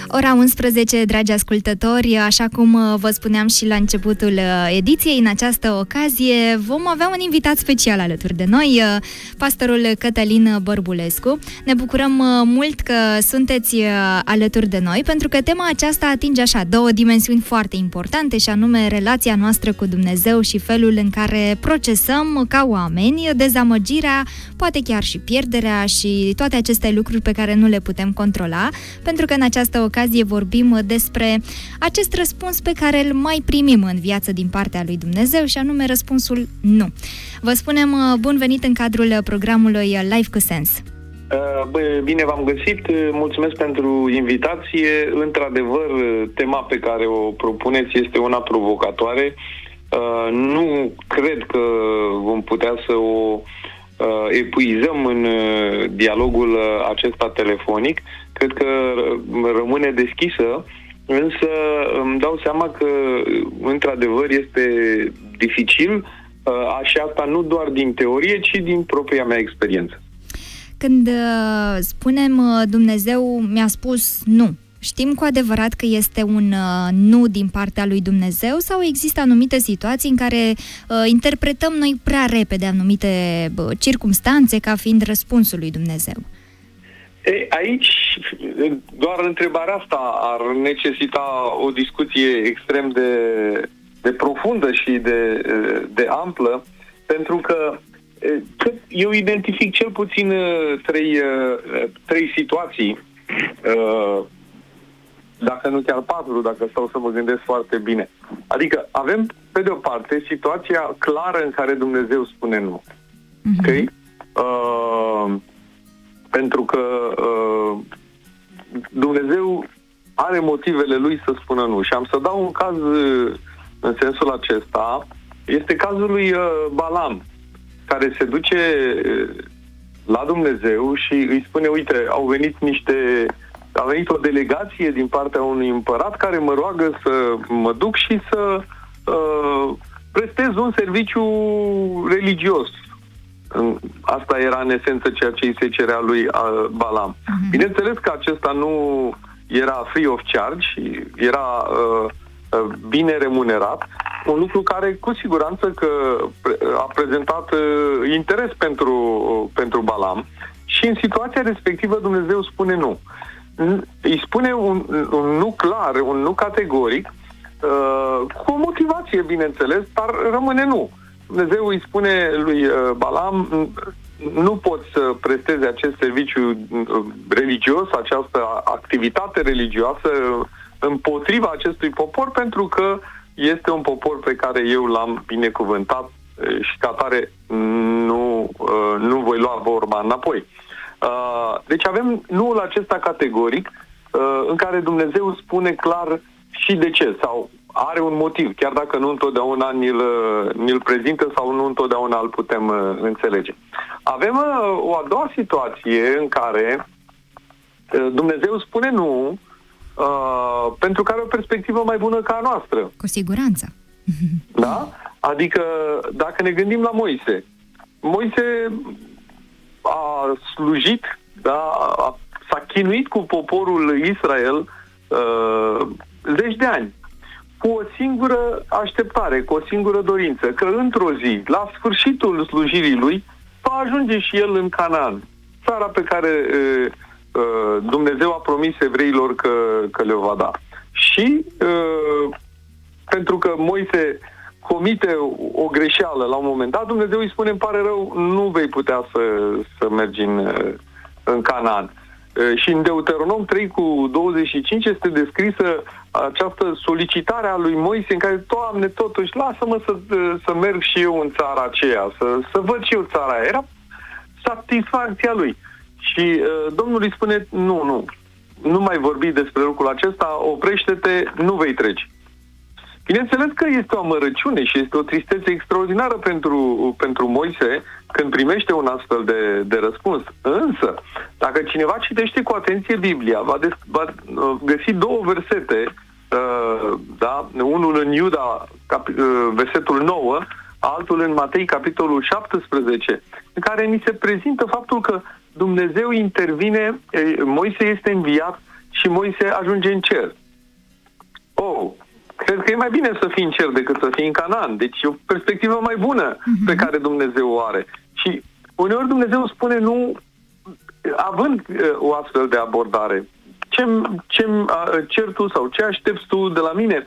Ora 11, dragi ascultători, așa cum vă spuneam și la începutul ediției, în această ocazie vom avea un invitat special alături de noi, pastorul Cătălin Bărbulescu. Ne bucurăm mult că sunteți alături de noi, pentru că tema aceasta atinge așa două dimensiuni foarte importante, și anume relația noastră cu Dumnezeu și felul în care procesăm ca oameni dezamăgirea, poate chiar și pierderea și toate aceste lucruri pe care nu le putem controla, pentru că în această ocazie vorbim despre acest răspuns pe care îl mai primim în viață din partea lui Dumnezeu, și anume răspunsul nu. Vă spunem bun venit în cadrul programului Life cu Sens. Bine v-am găsit, mulțumesc pentru invitație. Într-adevăr, tema pe care o propuneți este una provocatoare. Nu cred că vom putea să o epuizăm în dialogul acesta telefonic. Cred că rămâne deschisă, însă îmi dau seama că într-adevăr este dificil, și asta nu doar din teorie, ci din propria mea experiență. Când spunem Dumnezeu mi-a spus nu, știm cu adevărat că este un nu din partea lui Dumnezeu, sau există anumite situații în care interpretăm noi prea repede anumite circumstanțe ca fiind răspunsul lui Dumnezeu? Aici, doar întrebarea asta ar necesita o discuție extrem de profundă și de amplă, pentru că eu identific cel puțin trei situații, dacă nu chiar patru, dacă stau să mă gândesc foarte bine. Adică avem, pe de o parte, situația clară în care Dumnezeu spune nu. Ok? Pentru că Dumnezeu are motivele lui să spună nu. Și am să dau un caz în sensul acesta. Este cazul lui Balam, care se duce la Dumnezeu și îi spune: uite, a venit o delegație din partea unui împărat care mă roagă să mă duc și să prestez un serviciu religios. Asta era în esență ceea ce îi se cerea lui Balam. Bineînțeles că acesta nu era free of charge, era bine remunerat, un lucru care cu siguranță că a prezentat interes pentru Balam, și în situația respectivă Dumnezeu spune nu. Îi spune un nu clar, un nu categoric, cu o motivație, bineînțeles, dar rămâne nu. Dumnezeu îi spune lui Balam: nu poți să prestezi acest serviciu religios, această activitate religioasă împotriva acestui popor, pentru că este un popor pe care eu l-am binecuvântat și ca tare nu voi lua vorba înapoi. Deci avem nuul acesta categoric, în care Dumnezeu spune clar și de ce, sau are un motiv, chiar dacă nu întotdeauna ni-l prezintă sau nu întotdeauna îl putem înțelege. Avem o a doua situație în care Dumnezeu spune nu, pentru că are o perspectivă mai bună ca a noastră. Cu siguranță. Da? Adică, dacă ne gândim la Moise, Moise a slujit, s-a chinuit cu poporul Israel zeci de ani, cu o singură așteptare, cu o singură dorință, că într-o zi, la sfârșitul slujirii lui, va ajunge și el în Canaan, țara pe care Dumnezeu a promis evreilor că le va da. Și pentru că Moise comite o greșeală la un moment dat, Dumnezeu îi spune: îmi pare rău, nu vei putea să mergi în Canaan. Și în Deuteronom 3:25 este descrisă această solicitare a lui Moise, în care: Doamne, totuși, lasă-mă să merg și eu în țara aceea, să văd și eu țara aia. Era satisfacția lui. Și Domnul îi spune: nu mai vorbi despre lucrul acesta, oprește-te, nu vei trece. Bineînțeles că este o amărăciune și este o tristețe extraordinară pentru Moise când primește un astfel de răspuns. Însă, dacă cineva citește cu atenție Biblia, va găsi două versete, unul în Iuda, versetul 9, altul în Matei, capitolul 17, în care ni se prezintă faptul că Dumnezeu intervine, Moise este înviat și Moise ajunge în cer. Cred că e mai bine să fii în cer decât să fii în Canaan. Deci e o perspectivă mai bună pe care Dumnezeu o are. Și uneori Dumnezeu spune nu, având o astfel de abordare. Ce cer tu sau ce aștepți tu de la mine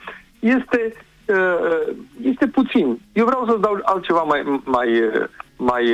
este puțin. Eu vreau să-ți dau altceva mai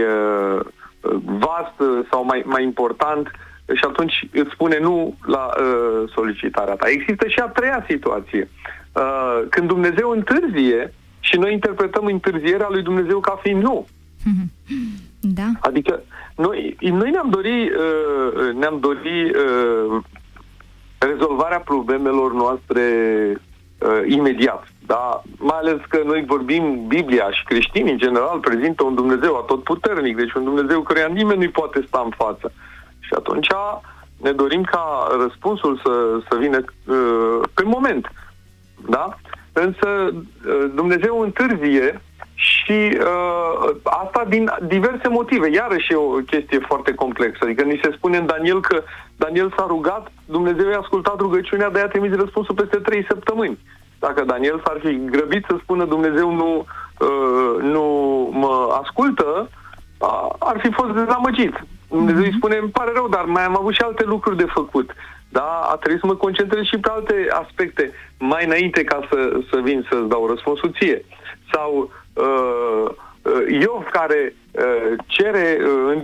vast sau mai important și atunci îți spune nu la solicitarea ta. Există și a treia situație. Când Dumnezeu întârzie și noi interpretăm întârzierea lui Dumnezeu ca fiind nu. Da. Adică noi ne-am dorit rezolvarea problemelor noastre imediat. Da? Mai ales că noi vorbim, Biblia și creștinii în general prezintă un Dumnezeu atotputernic, deci un Dumnezeu căruia nimeni nu-i poate sta în față. Și atunci ne dorim ca răspunsul să vină pe moment. Da? Însă Dumnezeu întârzie și asta din diverse motive. Iarăși e o chestie foarte complexă. Adică ni se spune în Daniel că Daniel s-a rugat, Dumnezeu i-a ascultat rugăciunea, de a trimis răspunsul peste 3 săptămâni. Dacă Daniel s-ar fi grăbit să spună Dumnezeu nu mă ascultă, ar fi fost dezamăgit. Dumnezeu îi spune, îmi pare rău, dar mai am avut și alte lucruri de făcut. Da? A trebuit să mă concentrez și pe alte aspecte mai înainte ca să vin să-ți dau răspunsul ție. Sau Iov care cere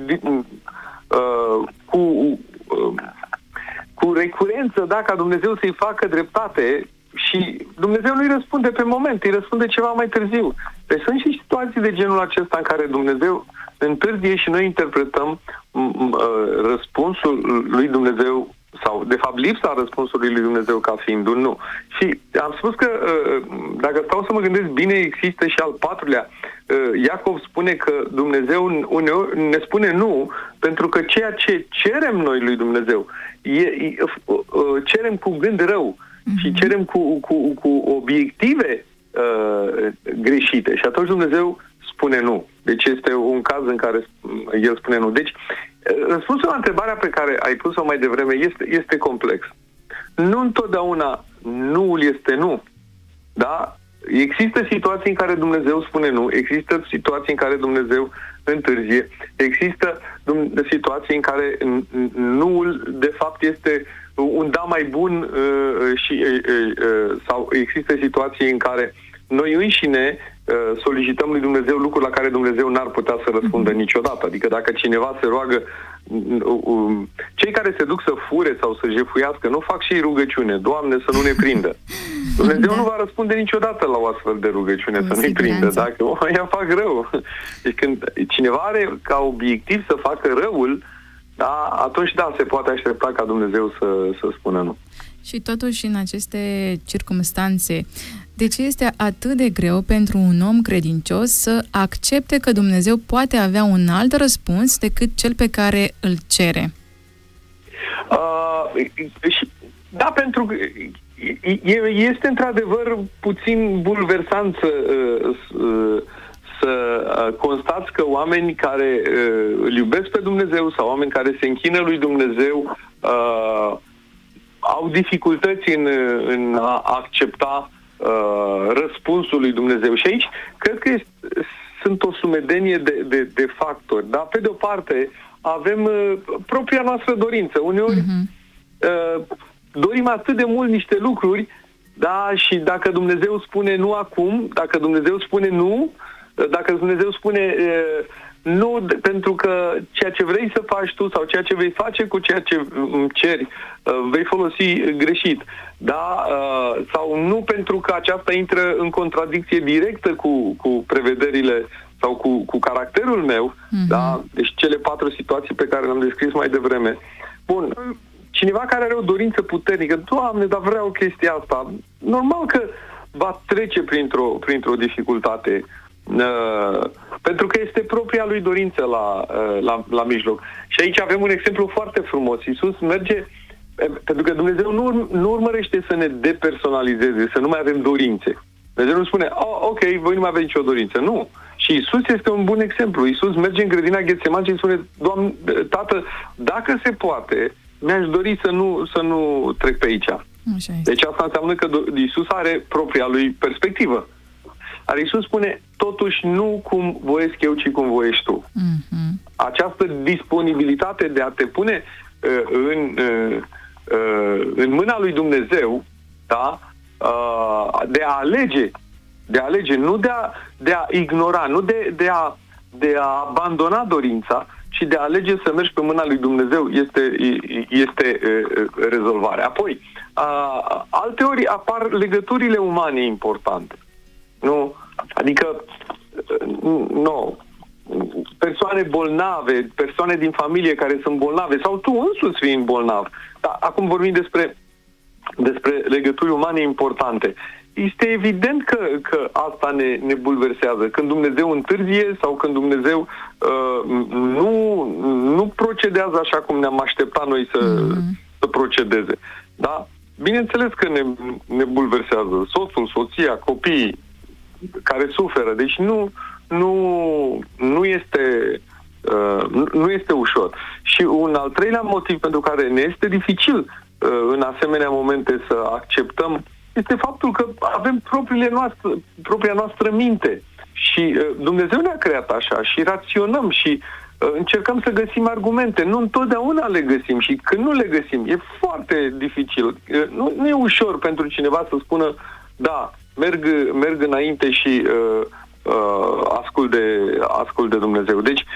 cu recurență, da, ca Dumnezeu să-i facă dreptate și Dumnezeu nu-i răspunde pe moment, îi răspunde ceva mai târziu. Deci sunt și situații de genul acesta în care Dumnezeu întârzie și noi interpretăm răspunsul lui Dumnezeu sau, de fapt, lipsa răspunsului lui Dumnezeu ca fiind un nu. Și am spus că, dacă stau să mă gândesc bine, există și al patrulea. Iacov spune că Dumnezeu uneori ne spune nu, pentru că ceea ce cerem noi lui Dumnezeu, cerem cu gând rău și cerem cu obiective greșite. Și atunci Dumnezeu spune nu. Deci este un caz în care el spune nu. Deci, răspunsul la întrebarea pe care ai pus-o mai devreme este complex. Nu întotdeauna nuul este nu. Da? Există situații în care Dumnezeu spune nu, există situații în care Dumnezeu întârzie, există situații în care nuul de fapt este un da mai bun sau există situații în care noi înșine solicităm lui Dumnezeu lucruri la care Dumnezeu n-ar putea să răspundă niciodată. Adică dacă cineva se roagă, cei care se duc să fure sau să jefuiască, nu fac și rugăciune, Doamne, să nu ne prindă. Dumnezeu nu va răspunde niciodată la o astfel de rugăciune, să nu-i prindă. Dacă ea fac rău. Deci când cineva are ca obiectiv să facă răul, da, atunci da, se poate aștepta ca Dumnezeu să spună nu. Și totuși, în aceste circumstanțe, de ce este atât de greu pentru un om credincios să accepte că Dumnezeu poate avea un alt răspuns decât cel pe care îl cere? Da, pentru că este într-adevăr puțin bulversant să constați că oameni care îl iubesc pe Dumnezeu sau oameni care se închină lui Dumnezeu au dificultăți în a accepta răspunsul lui Dumnezeu. Și aici cred că sunt o sumedenie de factori. Da? Pe de o parte avem propria noastră dorință. Uneori dorim atât de mult niște lucruri, da? Și dacă Dumnezeu spune nu acum, dacă Dumnezeu spune nu, dacă Dumnezeu spune nu pentru că ceea ce vrei să faci tu sau ceea ce vei face cu ceea ce ceri vei folosi greșit, da? Sau nu pentru că aceasta intră în contradicție directă cu prevederile sau cu caracterul meu, da? Deci cele 4 situații pe care le-am descris mai devreme. Bun, cineva care are o dorință puternică, Doamne, dar vreau chestia asta, normal că va trece printr-o dificultate, pentru că este propria lui dorință la mijloc. Și aici avem un exemplu foarte frumos. Iisus merge, pentru că Dumnezeu nu urmărește să ne depersonalizeze, să nu mai avem dorințe. Dumnezeu nu spune, ok, voi nu mai aveți nicio dorință. Nu. Și Iisus este un bun exemplu. Iisus merge în grădina Ghetsemani și spune, Doamne, Tată, dacă se poate, mi-aș dori să nu trec pe aici. Deci asta înseamnă că Iisus are propria lui perspectivă. Dar Iisus spune, totuși nu cum voiesc eu, ci cum voiești tu. Această disponibilitate de a te pune în mâna lui Dumnezeu, da? De a alege, nu de a ignora, nu de a abandona dorința, ci de a alege să mergi pe mâna lui Dumnezeu este rezolvarea. Apoi, alteori apar legăturile umane importante. Nu? Adică, nu. Persoane bolnave, persoane din familie care sunt bolnave, sau tu însuți fiind bolnav. Dar acum vorbim despre legături umane importante. Este evident că asta ne bulversează. Când Dumnezeu întârzie sau când Dumnezeu nu procedează așa cum ne-am așteptat noi să procedeze. Da? Bineînțeles că ne bulversează soțul, soția, copiii care suferă. Deci nu este ușor. Și un al treilea motiv pentru care ne este dificil în asemenea momente să acceptăm este faptul că avem propria noastră minte. Și Dumnezeu ne-a creat așa și raționăm și încercăm să găsim argumente. Nu întotdeauna le găsim și când nu le găsim de foarte dificil. Nu e ușor pentru cineva să spună da, merg înainte și ascult de Dumnezeu. Deci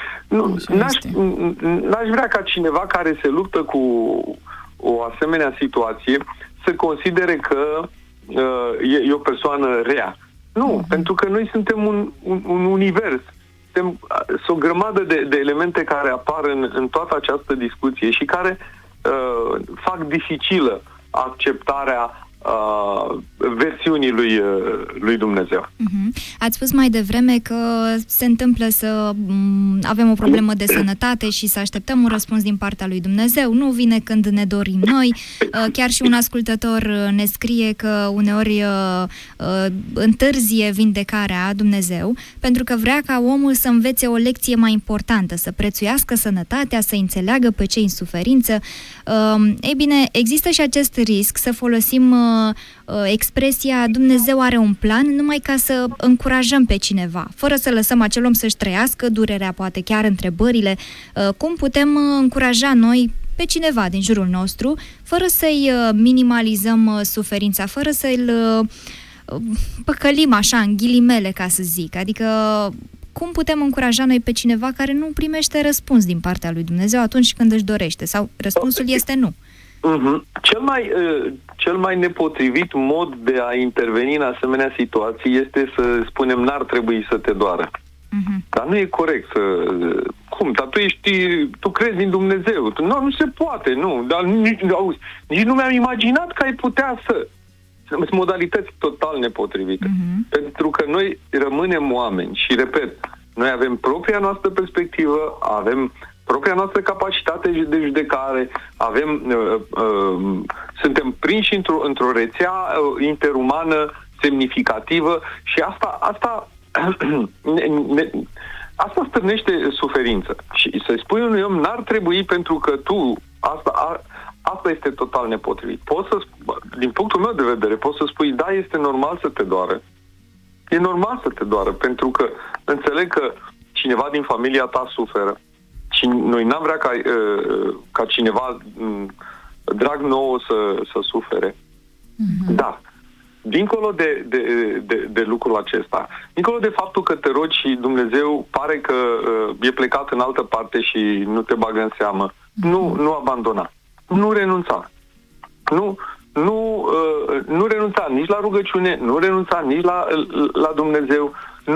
n-aș vrea ca cineva care se luptă cu o asemenea situație să considere că e o persoană rea. Nu, pentru că noi suntem un univers. Sunt o grămadă de elemente care apar în toată această discuție și care fac dificilă acceptarea versiunii lui Dumnezeu. Ați spus mai devreme că se întâmplă să avem o problemă de sănătate și să așteptăm un răspuns din partea lui Dumnezeu. Nu vine când ne dorim noi. Chiar și un ascultător ne scrie că uneori întârzie vindecarea Dumnezeu pentru că vrea ca omul să învețe o lecție mai importantă, să prețuiască sănătatea, să înțeleagă pe cei în suferință. Ei bine, există și acest risc să folosim expresia Dumnezeu are un plan numai ca să încurajăm pe cineva, fără să lăsăm acel om să-și trăiască durerea, poate chiar întrebările. Cum putem încuraja noi pe cineva din jurul nostru, fără să-i minimalizăm suferința, fără să-l păcălim așa, în ghilimele, ca să zic. Adică cum putem încuraja noi pe cineva care nu primește răspuns din partea lui Dumnezeu atunci când își dorește? Sau răspunsul este nu? Cel mai nepotrivit mod de a interveni în asemenea situații este să spunem n-ar trebui să te doară. Dar nu e corect să... Cum? Dar tu crezi în Dumnezeu. Nu se poate, nu. Dar nici nu mi-am imaginat că ai putea să... Sunt modalități total nepotrivite. Pentru că noi rămânem oameni și, repet, noi avem propria noastră perspectivă, avem propria noastră capacitate de judecare, suntem prinși într-o rețea interumană semnificativă și asta stârnește suferință. Și să-i spui unui om, n-ar trebui pentru că tu, asta este total nepotrivit. Din punctul meu de vedere, poți să spui, da, este normal să te doară. E normal să te doară, pentru că înțeleg că cineva din familia ta suferă. Și noi n-am vrea ca cineva drag nouă să sufere. Dar, dincolo de lucrul acesta, dincolo de faptul că te rogi și Dumnezeu pare că e plecat în altă parte și nu te bagă în seamă, nu abandona. Nu renunța. Nu renunța nici la rugăciune, nu renunța nici la Dumnezeu,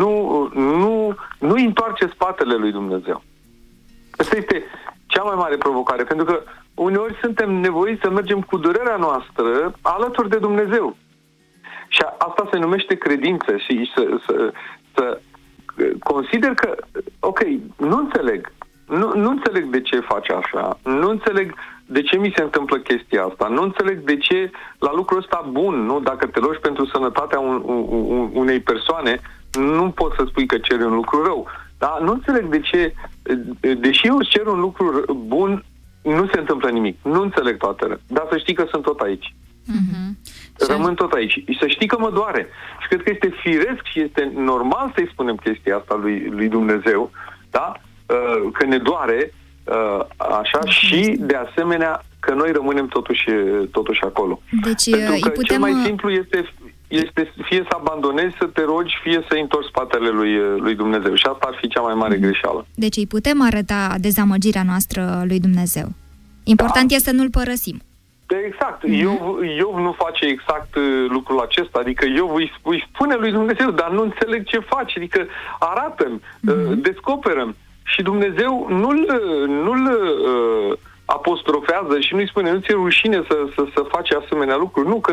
nu întoarce spatele lui Dumnezeu. Asta este cea mai mare provocare, pentru că uneori suntem nevoiți să mergem cu durerea noastră alături de Dumnezeu. Și asta se numește credință și să consider că, ok, nu înțeleg de ce faci așa, nu înțeleg de ce mi se întâmplă chestia asta, nu înțeleg de ce la lucrul ăsta bun, nu? Dacă te rogi pentru sănătatea unei persoane, nu poți să spui că ceri un lucru rău. Dar nu înțeleg de ce, deși eu îți cer un lucru bun, nu se întâmplă nimic. Nu înțeleg toate, dar să știi că sunt tot aici. Rămân tot aici. Să știi că mă doare. Și cred că este firesc și este normal să-i spunem chestia asta lui Dumnezeu, da? Că ne doare așa și, de asemenea, că noi rămânem totuși acolo. Deci, pentru că cel mai simplu este fie să abandonezi, să te rogi, fie să întorci spatele lui Dumnezeu. Și asta ar fi cea mai mare greșeală. Deci îi putem arăta dezamăgirea noastră lui Dumnezeu. Important este să nu-l părăsim. Exact. Iov nu face exact lucrul acesta. Adică Iov îi spune lui Dumnezeu, dar nu înțeleg ce face. Adică arată-mi, descoperă-mi. Și Dumnezeu nu-l apostrofează și nu-i spune, nu ți-e rușine să faci asemenea lucruri. Nu,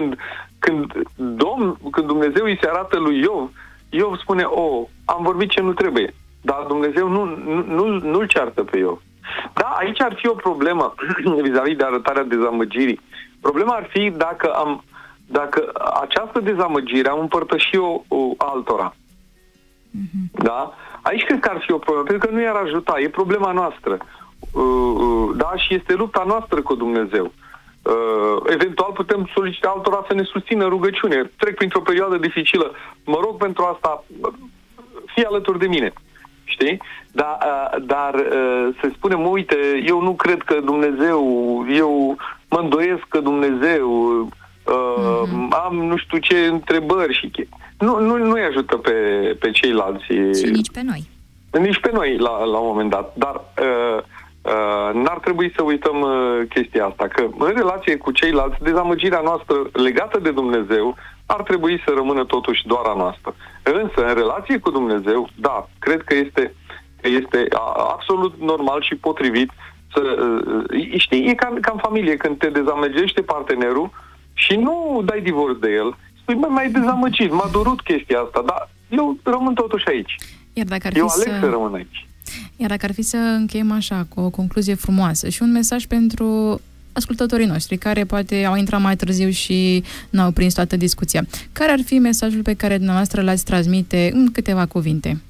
când Dumnezeu îi se arată lui Iov spune, am vorbit ce nu trebuie. Dar Dumnezeu nu-l ceartă pe Iov. Da, aici ar fi o problemă vis-a-vis de arătarea dezamăgirii. Problema ar fi dacă această dezamăgire am împărtășit-o altora. Da? Aici cred că ar fi o problemă, pentru că nu i-ar ajuta. E problema noastră. Da? Și este lupta noastră cu Dumnezeu. Eventual putem solicita altora să ne susțină rugăciune. Trec printr-o perioadă dificilă. Mă rog pentru asta, fii alături de mine. Știi? Dar să spunem, uite, eu nu cred că Dumnezeu, eu mă îndoiesc că Dumnezeu, am nu știu ce întrebări și nu-i ajută pe ceilalți. Și nici pe noi. Nici pe noi la un moment dat. Dar n-ar trebui să uităm chestia asta, că în relație cu ceilalți, dezamăgirea noastră legată de Dumnezeu ar trebui să rămână totuși doar a noastră. Însă, în relație cu Dumnezeu, da, cred că este absolut normal și potrivit să... Știi, e ca în familie, când te dezamăgește partenerul și nu dai divorț de el, spui, m-ai dezamăgit, m-a durut chestia asta, dar eu rămân totuși aici. Iar dacă ar fi să rămân aici. Iar dacă ar fi să încheiem așa, cu o concluzie frumoasă și un mesaj pentru ascultătorii noștri, care poate au intrat mai târziu și n-au prins toată discuția, care ar fi mesajul pe care dumneavoastră l-ați transmite în câteva cuvinte?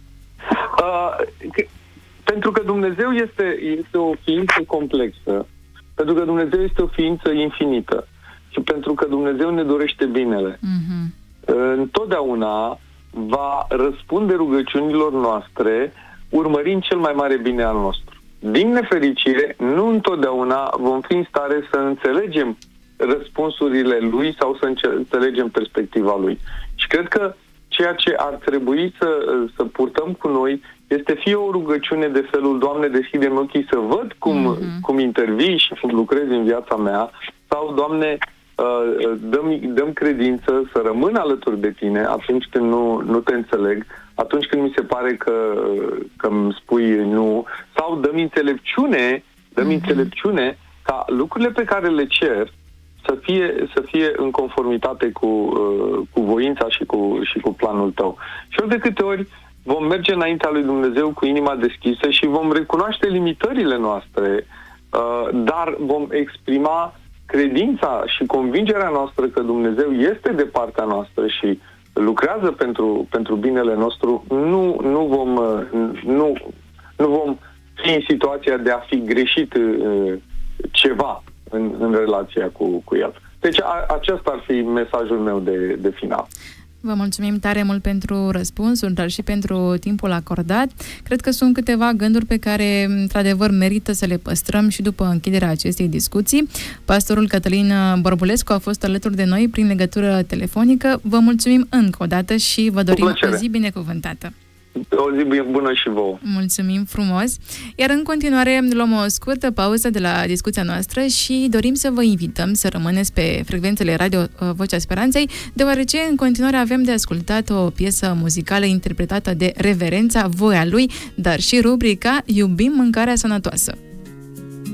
Pentru că Dumnezeu este o ființă complexă, pentru că Dumnezeu este o ființă infinită și pentru că Dumnezeu ne dorește binele. Întotdeauna va răspunde rugăciunilor noastre urmărind cel mai mare bine al nostru. Din nefericire, nu întotdeauna vom fi în stare să înțelegem răspunsurile lui sau să înțelegem perspectiva lui. Și cred că ceea ce ar trebui să purtăm cu noi este fie o rugăciune de felul, Doamne, deschide-mi ochii să văd cum intervii și cum lucrezi în viața mea, sau, Doamne, dăm credință să rămân alături de tine atunci când nu te înțeleg, atunci când mi se pare că îmi spui nu, sau dă-mi înțelepciune ca lucrurile pe care le cer să fie în conformitate cu voința și cu planul tău. Și ori de câte ori vom merge înaintea lui Dumnezeu cu inima deschisă și vom recunoaște limitările noastre, dar vom exprima credința și convingerea noastră că Dumnezeu este de partea noastră și lucrează pentru binele nostru, nu vom fi în situația de a fi greșit ceva în relația cu el. Deci acesta ar fi mesajul meu de final. Vă mulțumim tare mult pentru răspunsuri, dar și pentru timpul acordat. Cred că sunt câteva gânduri pe care, într-adevăr, merită să le păstrăm și după închiderea acestei discuții. Pastorul Cătălin Bărbulescu a fost alături de noi prin legătură telefonică. Vă mulțumim încă o dată și vă dorim o zi binecuvântată. O zi bună și vouă. Mulțumim frumos. Iar în continuare luăm o scurtă pauză de la discuția noastră și dorim să vă invităm să rămâneți pe frecvențele Radio Vocea Speranței, deoarece în continuare avem de ascultat o piesă muzicală interpretată de Reverența, Voia Lui, dar și rubrica Iubim Mâncarea Sănătoasă.